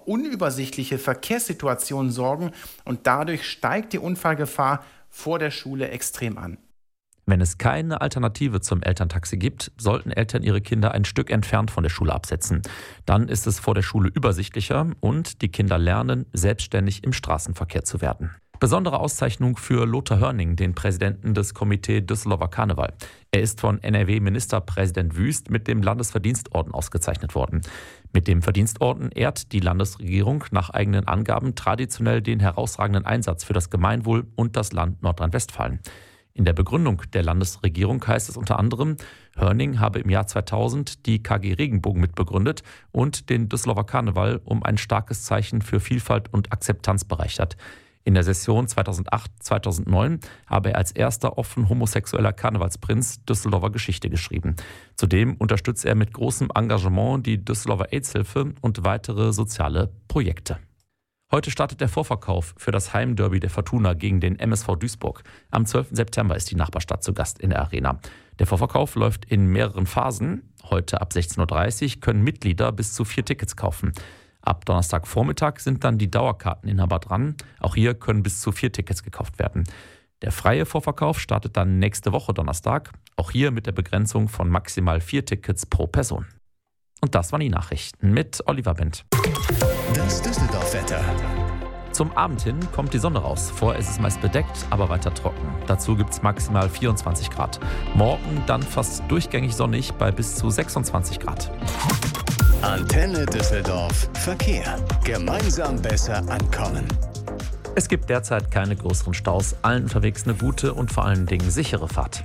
unübersichtliche Verkehrssituationen sorgen und dadurch steigt die Unfallgefahr vor der Schule extrem an. Wenn es keine Alternative zum Elterntaxi gibt, sollten Eltern ihre Kinder ein Stück entfernt von der Schule absetzen. Dann ist es vor der Schule übersichtlicher und die Kinder lernen, selbstständig im Straßenverkehr zu werden. Besondere Auszeichnung für Lothar Hörning, den Präsidenten des Komitee Düsseldorfer Karneval. Er ist von NRW-Ministerpräsident Wüst mit dem Landesverdienstorden ausgezeichnet worden. Mit dem Verdienstorden ehrt die Landesregierung nach eigenen Angaben traditionell den herausragenden Einsatz für das Gemeinwohl und das Land Nordrhein-Westfalen. In der Begründung der Landesregierung heißt es unter anderem, Hörning habe im Jahr 2000 die KG Regenbogen mitbegründet und den Düsseldorfer Karneval um ein starkes Zeichen für Vielfalt und Akzeptanz bereichert. In der Session 2008-2009 habe er als erster offen homosexueller Karnevalsprinz Düsseldorfer Geschichte geschrieben. Zudem unterstützt er mit großem Engagement die Düsseldorfer AIDS-Hilfe und weitere soziale Projekte. Heute startet der Vorverkauf für das Heimderby der Fortuna gegen den MSV Duisburg. Am 12. September ist die Nachbarstadt zu Gast in der Arena. Der Vorverkauf läuft in mehreren Phasen. Heute ab 16.30 Uhr können Mitglieder bis zu 4 Tickets kaufen. Ab Donnerstagvormittag sind dann die Dauerkarteninhaber dran. Auch hier können bis zu 4 Tickets gekauft werden. Der freie Vorverkauf startet dann nächste Woche Donnerstag. Auch hier mit der Begrenzung von maximal 4 Tickets pro Person. Und das waren die Nachrichten mit Oliver Bent. Das Düsseldorf-Wetter. Zum Abend hin kommt die Sonne raus. Vorher ist es meist bedeckt, aber weiter trocken. Dazu gibt es maximal 24 Grad. Morgen dann fast durchgängig sonnig bei bis zu 26 Grad. Antenne Düsseldorf. Verkehr. Gemeinsam besser ankommen. Es gibt derzeit keine größeren Staus. Allen unterwegs eine gute und vor allen Dingen sichere Fahrt.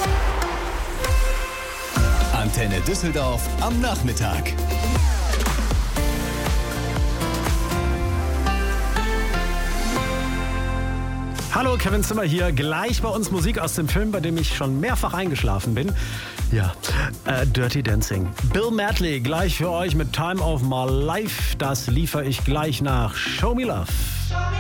Antenne Düsseldorf am Nachmittag. Hallo, Kevin Zimmer hier. Gleich bei uns Musik aus dem Film, bei dem ich schon mehrfach eingeschlafen bin. Ja, Dirty Dancing. Bill Medley gleich für euch mit Time of My Life. Das liefere ich gleich nach Show Me Love.